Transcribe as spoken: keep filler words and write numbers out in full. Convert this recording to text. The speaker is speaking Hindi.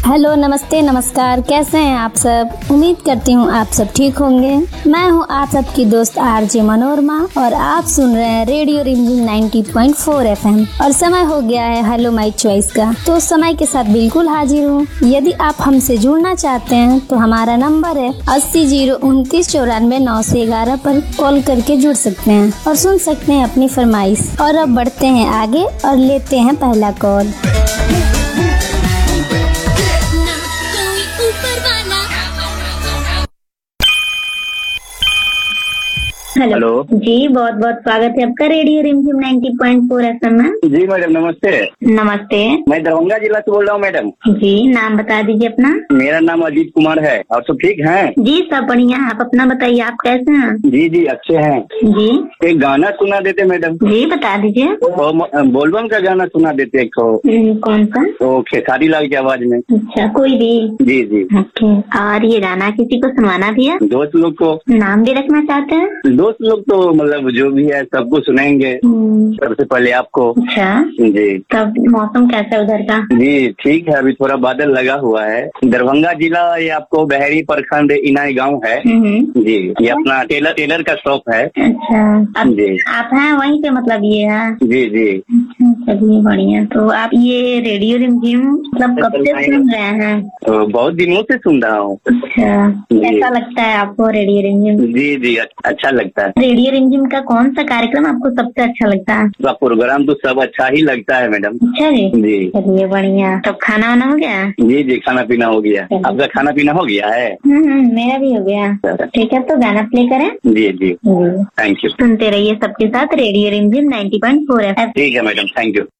हेलो, नमस्ते, नमस्कार। कैसे हैं आप सब? उम्मीद करती हूँ आप सब ठीक होंगे। मैं हूँ आप सबकी दोस्त आरजे मनोरमा और आप सुन रहे हैं रेडियो रिमझिम नब्बे पॉइंट चार एफएम और समय हो गया है हेलो माय चॉइस का। तो समय के साथ बिल्कुल हाजिर हूँ। यदि आप हमसे जुड़ना चाहते हैं तो हमारा नंबर है अस्सी जीरो उनतीस चौरानवे नौ से ग्यारह पर कॉल करके जुड़ सकते हैं और सुन सकते हैं अपनी फरमाइश। और अब बढ़ते हैं आगे और लेते हैं पहला कॉल। हेलो जी, बहुत बहुत स्वागत है आपका रेडियो रिमझिम नब्बे पॉइंट चार एफएम में। जी मैडम, नमस्ते। नमस्ते, मैं दरभंगा जिला से बोल रहा हूँ मैडम। जी, नाम बता दीजिए अपना। मेरा नाम अजीत कुमार है। और सब ठीक हैं? जी, सब बढ़िया। आप अपना बताइए, आप कैसे हैं? जी जी अच्छे हैं। जी, एक गाना सुना देते मैडम। जी बता दीजिए। बोलबम का गाना सुना देते एक तो। कौन सा? तो खेसारी लाल की आवाज में। अच्छा, कोई भी? जी जी। ओके। और ये गाना किसी को सुनवाना भी है? दोस्त लोग को। नाम भी रखना चाहते हैं? दोस्त लोग तो मतलब जो भी है सबको सुनाएंगे। सबसे पहले आपको। अच्छा जी। तब मौसम कैसा है उधर का? जी ठीक है, अभी थोड़ा बादल लगा हुआ है। दरभंगा जिला ये आपको बहरी प्रखंड इनाई गांव है। जी, ये अपना टेलर टेलर का शॉप है। अच्छा, अब जी आप हैं वहीं पे, मतलब ये है? जी जी। चलिए बढ़िया। तो आप ये रेडियो रिमझिम मतलब कब से सुन रहे हैं? तो बहुत दिनों से सुन रहा हूँ। अच्छा, कैसा लगता है आपको रेडियो रिमझिम? जी जी अच्छा लगता है। रेडियो रिमझिम का कौन सा कार्यक्रम आपको सबसे अच्छा लगता है? तो प्रोग्राम तो सब अच्छा ही लगता है मैडम। अच्छा जी। जी चलिए बढ़िया। तब खाना वाना हो गया? जी जी, खाना पीना हो गया। आपका खाना पीना हो गया है? हम्म, मेरा भी हो गया। ठीक है, तो गाना प्ले करें? जी जी, थैंक यू। सुनते रहिए सबके साथ रेडियो रिमझिम नब्बे पॉइंट चार एफएम। ठीक है मैडम, थैंक यू।